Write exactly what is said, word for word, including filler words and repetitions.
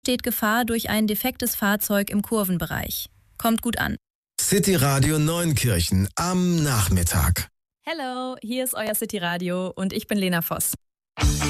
Steht Gefahr durch ein defektes Fahrzeug im Kurvenbereich. Kommt gut an. City Radio Neunkirchen am Nachmittag. Hello, hier ist euer City Radio und ich bin Lena Voss.